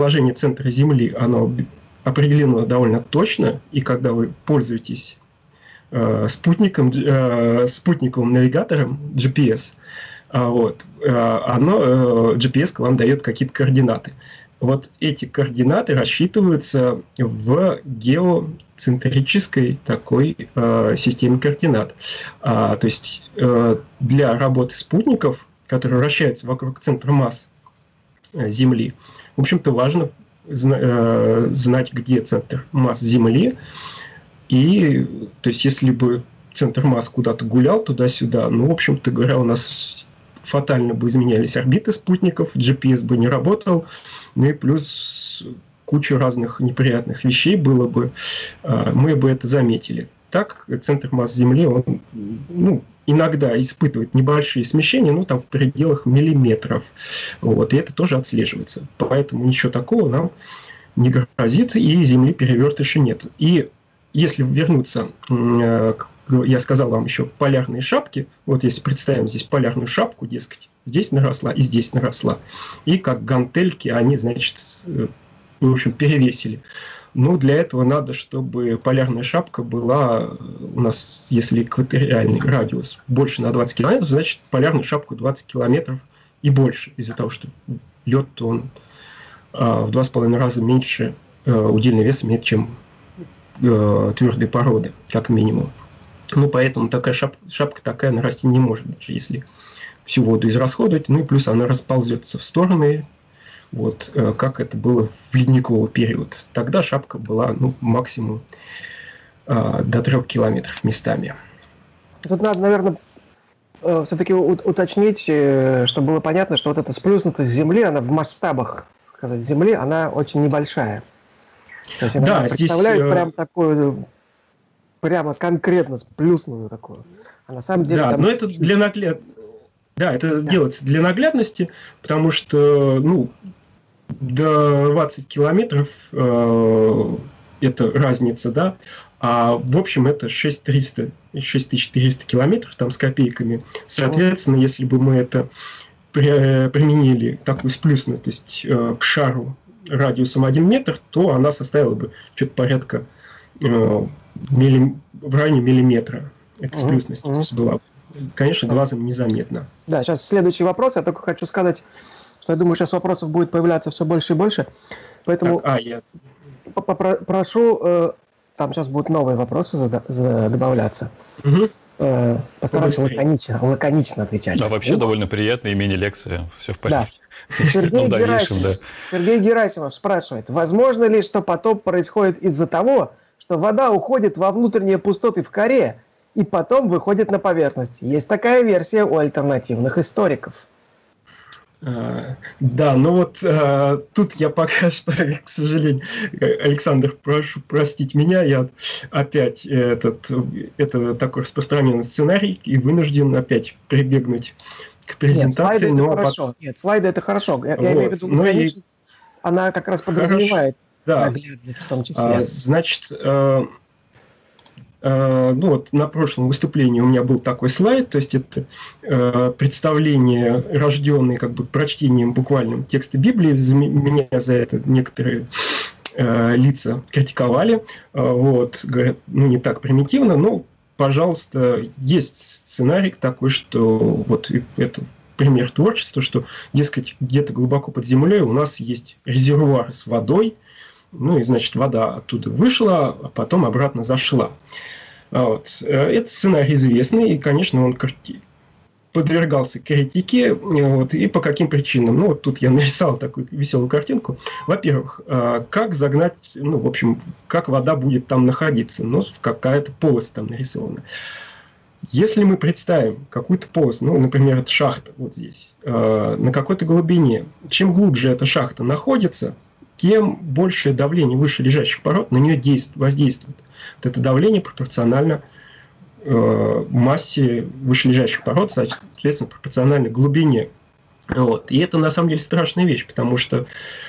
положение центра Земли, оно определено довольно точно, и когда вы пользуетесь спутниковым навигатором GPS, GPS вам дает какие-то координаты. Вот эти координаты рассчитываются в геоцентрической такой системе координат. То есть для работы спутников, которые вращаются вокруг центра масс Земли, в общем-то, важно знать, где центр масс Земли. И, то есть, если бы центр масс куда-то гулял туда-сюда, ну, в общем-то говоря, у нас фатально бы изменялись орбиты спутников, GPS бы не работал, ну и плюс кучу разных неприятных вещей было бы, мы бы это заметили. Так, центр масс Земли, он, иногда испытывает небольшие смещения, там в пределах миллиметров. Вот, и это тоже отслеживается. Поэтому ничего такого нам не грозит, и Земли перевертыша нет. И если вернуться, я сказал вам еще полярные шапки, вот если представим здесь полярную шапку, дескать, здесь наросла и здесь наросла, и как гантельки они, значит, в общем, перевесили. Но для этого надо, чтобы полярная шапка была у нас, если экваториальный радиус больше на 20 километров, значит, полярную шапку 20 километров и больше, из-за того, что лед, он в 2,5 раза меньше удельный вес имеет, чем твердые породы, как минимум. Поэтому такая шапка такая нарасти не может, даже если всю воду израсходовать. И плюс она расползется в стороны, вот, как это было в ледниковый период. Тогда шапка была максимум до 3 километров местами. Тут надо, наверное, все-таки уточнить, чтобы было понятно, что вот эта сплюснутость Земли, она в масштабах, сказать, Земли, она очень небольшая. То есть она представляет прям такую, прямо конкретно сплюснутую такую. А на самом деле... Да, но это для делается для наглядности, потому что, до 20 километров это разница, да, а в общем это 6400 километров там с копейками. Соответственно, если бы мы это применили такую сплюснутость к шару радиусом 1 метр, то она составила бы что-то порядка в районе миллиметра. Эта сплюснутость то есть была, конечно, глазом незаметно. Да, сейчас следующий вопрос. Я только хочу сказать, что я думаю, сейчас вопросов будет появляться все больше и больше. Поэтому прошу, там сейчас будут новые вопросы добавляться. Постарайся лаконично отвечать. Да, вообще довольно приятно, и мини-лекция. Все в порядке. Да. Сергей Герасимов спрашивает, возможно ли, что потоп происходит из-за того, что вода уходит во внутренние пустоты в коре и потом выходит на поверхность? Есть такая версия у альтернативных историков. Да, тут я пока что, к сожалению, Александр, прошу простить меня, я опять это такой распространенный сценарий и вынужден опять прибегнуть к презентации. Нет, слайды это хорошо. Я имею в виду, она как раз подразумевает наглядность в том числе. Значит, на прошлом выступлении у меня был такой слайд, то есть это представление, рожденное прочтением буквальным текста Библии. Меня за это некоторые лица критиковали, говорят, не так примитивно, но, пожалуйста, есть сценарий такой, что это пример творчества, что, дескать, где-то глубоко под землей у нас есть резервуар с водой, и, значит, вода оттуда вышла, а потом обратно зашла. Этот сценарий известный, и, конечно, он подвергался критике. И по каким причинам? Тут я нарисовал такую веселую картинку. Во-первых, как загнать, как вода будет там находиться? Какая-то полость там нарисована. Если мы представим какую-то полость, например, это шахта вот здесь, на какой-то глубине, чем глубже эта шахта находится, тем большее давление выше лежащих пород на нее воздействует. Это давление пропорционально массе вышележащих пород, соответственно, пропорционально глубине. И это на самом деле страшная вещь, потому что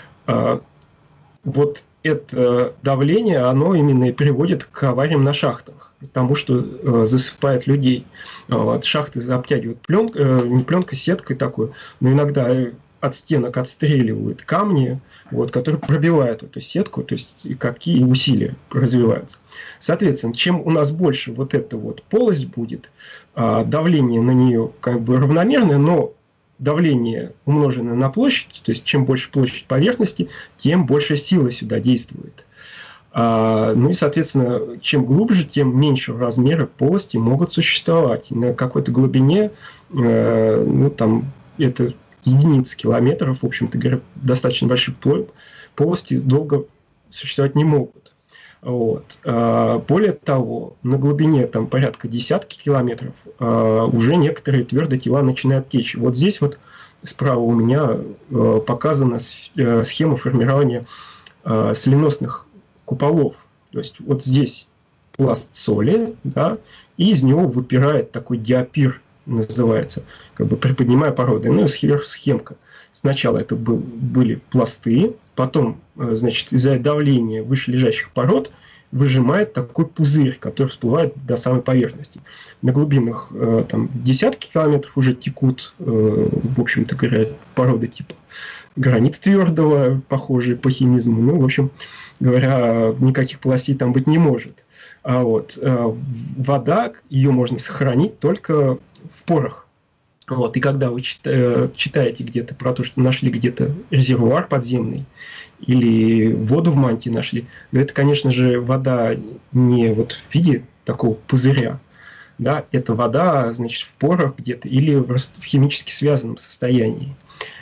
это давление, оно именно и приводит к авариям на шахтах, к тому, что засыпает людей. Шахты обтягивают не пленкой, сеткой такой, но иногда от стенок отстреливают камни, вот, которые пробивают эту сетку, то есть и какие усилия развиваются. Соответственно, чем у нас больше вот эта вот полость будет, давление на нее как бы равномерное, но давление умноженное на площадь, то есть чем больше площадь поверхности, тем больше сила сюда действует. Ну и, соответственно, чем глубже, тем меньше размеры полости могут существовать. На какой-то глубине, ну там, это единицы километров, в общем-то говоря, достаточно большие полости долго существовать не могут. Вот. Более того, на глубине там порядка десятки километров уже некоторые твердые тела начинают течь. Вот здесь вот справа у меня показана схема формирования соленосных куполов. То есть вот здесь пласт соли, да, и из него выпирает такой диапир, называется, как бы приподнимая породы. Ну и сверху схемка. Сначала это были пласты, потом, значит, из-за давления вышележащих пород выжимает такой пузырь, который всплывает до самой поверхности. На глубинах там, десятки километров уже текут, в общем-то говоря, породы типа гранита твердого, похожие по химизму. Ну, в общем говоря, никаких полостей там быть не может. А вот вода, ее можно сохранить только в порах. Вот. И когда вы читаете где-то про то, что нашли где-то резервуар подземный или воду в мантии нашли, но это, конечно же, вода не вот в виде такого пузыря, да, это вода, значит, в порах где-то или в химически связанном состоянии.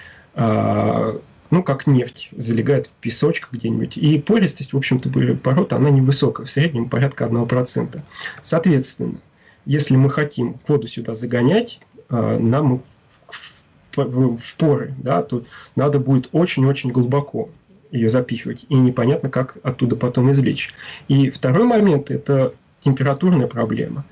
Ну, как нефть, залегает в песочках где-нибудь. И пористость, в общем-то, пород, она невысокая, в среднем порядка 1%. Соответственно, если мы хотим воду сюда загонять, нам в поры, да, то надо будет очень-очень глубоко ее запихивать. И непонятно, как оттуда потом извлечь. И второй момент – это температурная проблема.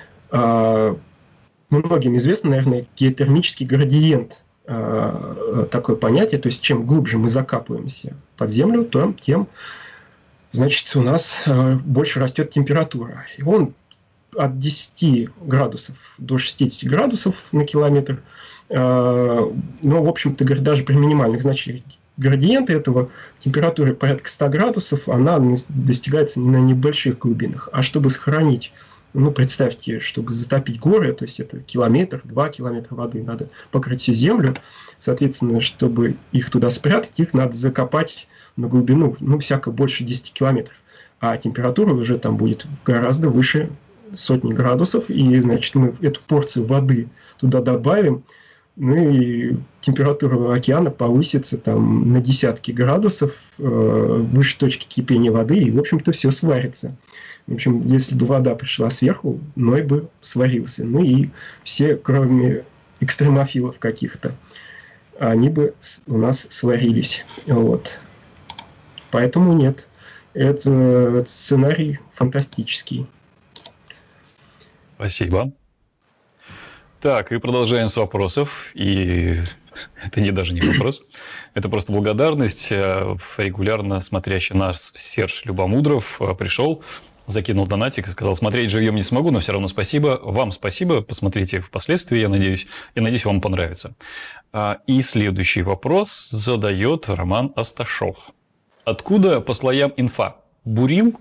Многим известно, наверное, геотермический градиент. Такое понятие, то есть чем глубже мы закапываемся под землю, тем, значит, у нас больше растет температура. И он от 10 градусов до 60 градусов на километр, но, в общем-то, даже при минимальных значениях градиента этого температуры порядка 100 градусов, она достигается на небольших глубинах. А чтобы сохранить, ну, представьте, чтобы затопить горы, то есть это километр, 2 километра воды, надо покрыть всю землю. Соответственно, чтобы их туда спрятать, их надо закопать на глубину, ну, всяко больше 10 километров. А температура уже там будет гораздо выше сотни градусов. И, значит, мы эту порцию воды туда добавим, ну и температура океана повысится там на десятки градусов выше точки кипения воды, и, в общем-то, все сварится. В общем, если бы вода пришла сверху, Ной бы сварился. Ну и все, кроме экстремофилов каких-то, они бы у нас сварились. Вот. Поэтому нет. Это сценарий фантастический. Спасибо. Так, и продолжаем с вопросов. И это даже не вопрос, это просто благодарность. Регулярно смотрящий наш Серж Любомудров пришел, закинул донатик и сказал: смотреть живьем не смогу, но все равно спасибо. Вам спасибо, посмотрите впоследствии, я надеюсь, вам понравится. И следующий вопрос задает Роман Асташов. Откуда по слоям инфа? Бурил?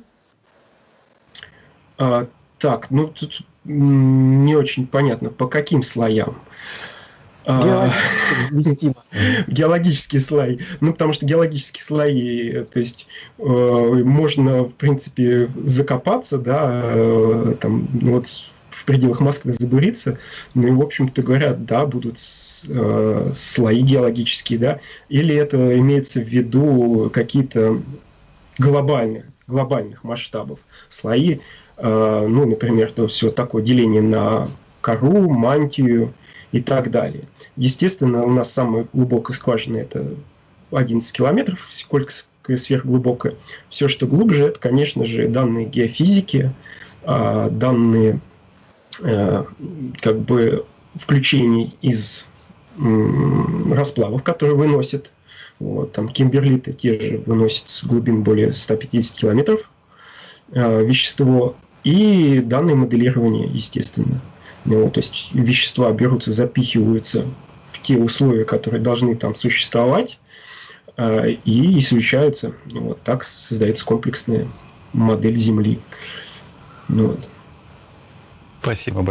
Так, ну тут не очень понятно, по каким слоям. Геологические слои. Ну, потому что геологические слои, то есть можно, в принципе, закопаться, да, там, вот в пределах Москвы забуриться, ну и, в общем-то говоря, да, будут слои геологические, да, или это имеется в виду какие-то глобальных масштабов слои, ну, например, то все такое деление на кору, мантию и так далее. Естественно, у нас самая глубокая скважина – это 11 километров, сколько сверхглубокая. Все, что глубже, это, конечно же, данные геофизики, данные как бы включений из расплавов, которые выносят. Вот, там кимберлиты те же выносят с глубин более 150 километров вещество. И данные моделирования, естественно. Ну, то есть вещества берутся, запихиваются в те условия, которые должны там существовать, и исключаются. Вот так создается комплексная модель Земли. Вот. Спасибо